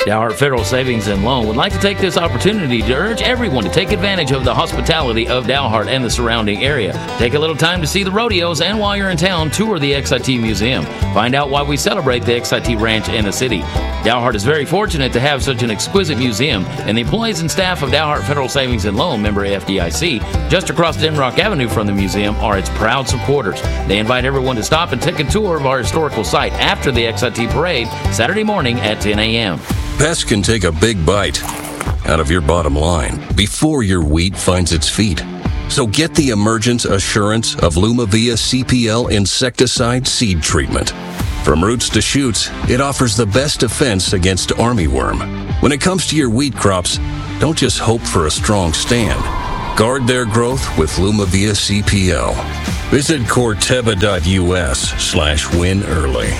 Dalhart Federal Savings and Loan would like to take this opportunity to urge everyone to take advantage of the hospitality of Dalhart and the surrounding area. Take a little time to see the rodeos, and while you're in town, tour the XIT Museum. Find out why we celebrate the XIT Ranch in the city. Dalhart is very fortunate to have such an exquisite museum, and the employees and staff of Dalhart Federal Savings and Loan, member FDIC, just across Denrock Avenue from the museum, are its proud supporters. They invite everyone to stop and take a tour of our historical site after the XIT Parade, Saturday morning at 10 a.m. Pests can take a big bite out of your bottom line before your wheat finds its feet. So get the Emergence Assurance of Lumavia CPL insecticide seed treatment. From roots to shoots, it offers the best defense against armyworm. When it comes to your wheat crops, don't just hope for a strong stand. Guard their growth with Lumavia CPL. Visit Corteva.us/win early.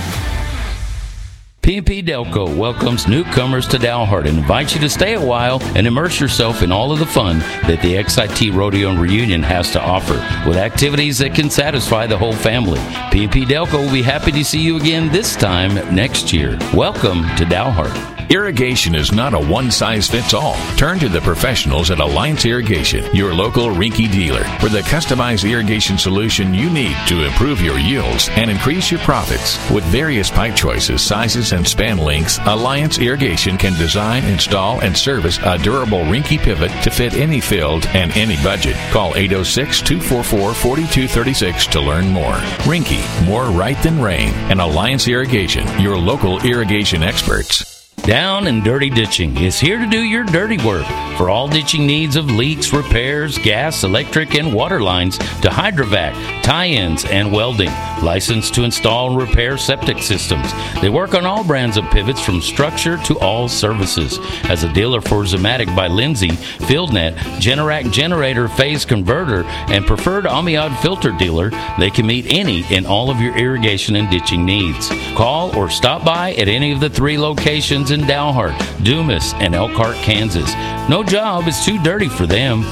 P&P Delco welcomes newcomers to Dalhart and invites you to stay a while and immerse yourself in all of the fun that the XIT Rodeo and Reunion has to offer, with activities that can satisfy the whole family. P&P Delco will be happy to see you again this time next year. Welcome to Dalhart. Irrigation is not a one-size-fits-all. Turn to the professionals at Alliance Irrigation, your local Rinky dealer, for the customized irrigation solution you need to improve your yields and increase your profits. With various pipe choices, sizes, and span lengths, Alliance Irrigation can design, install, and service a durable Rinky pivot to fit any field and any budget. Call 806-244-4236 to learn more. Rinky, more right than rain. And Alliance Irrigation, your local irrigation experts. Down and Dirty Ditching is here to do your dirty work. For all ditching needs of leaks, repairs, gas, electric, and water lines to hydrovac, tie-ins, and welding. Licensed to install and repair septic systems. They work on all brands of pivots from structure to all services. As a dealer for Zematic by Lindsay, FieldNet, Generac generator phase converter, and preferred Amiad filter dealer, they can meet any and all of your irrigation and ditching needs. Call or stop by at any of the 3 locations in Dalhart, Dumas, and Elkhart, Kansas. No job is too dirty for them.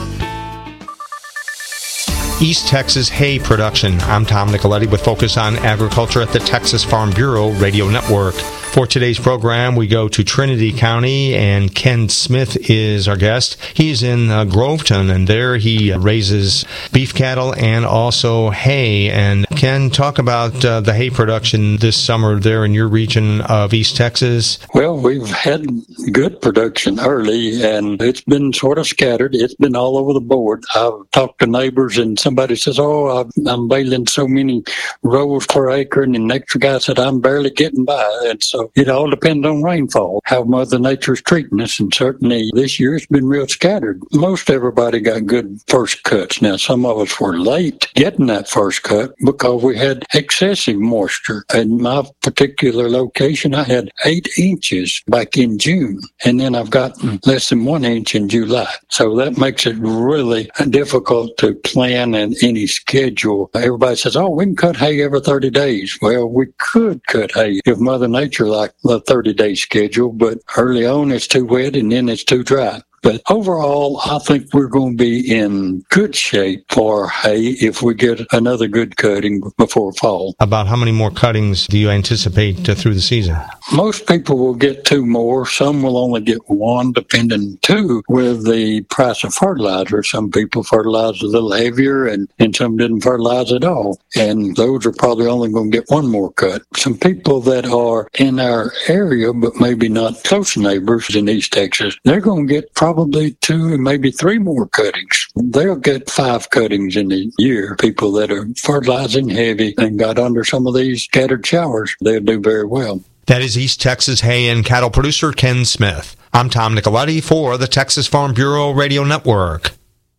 East Texas hay production. I'm Tom Nicoletti with Focus on Agriculture at the Texas Farm Bureau Radio Network. For today's program, we go to Trinity County, and Ken Smith is our guest. He's in Groveton, and there he raises beef cattle and also hay. And Ken, talk about the hay production this summer there in your region of East Texas. Well, we've had good production early, and it's been sort of scattered. It's been all over the board. I've talked to neighbors, and somebody says, I'm baling so many rows per acre, and the next guy said, I'm barely getting by. And so it all depends on rainfall, how Mother Nature's treating us, and certainly this year it's been real scattered. Most everybody got good first cuts. Now, some of us were late getting that first cut because we had excessive moisture. In my particular location, I had 8 inches back in June, and then I've gotten less than 1 inch in July. So that makes it really difficult to plan any schedule. Everybody says, we can cut hay every 30 days. Well, we could cut hay if Mother Nature like the 30-day schedule, but early on it's too wet and then it's too dry. But overall, I think we're going to be in good shape for hay if we get another good cutting before fall. About how many more cuttings do you anticipate through the season? Most people will get 2 more. Some will only get 1, depending, too, with the price of fertilizer. Some people fertilize a little heavier, and some didn't fertilize at all. And those are probably only going to get 1 more cut. Some people that are in our area, but maybe not close neighbors in East Texas, they're going to get probably 2 and maybe 3 more cuttings. They'll get 5 cuttings in a year. People that are fertilizing heavy and got under some of these scattered showers, they'll do very well. That is East Texas hay and cattle producer Ken Smith. I'm Tom Nicoletti for the Texas Farm Bureau Radio Network.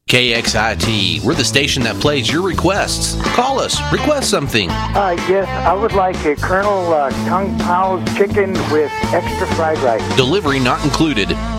KXIT, we're the station that plays your requests. Call us, request something. Yes, I would like a Colonel Kung Pao's chicken with extra fried rice. Delivery not included.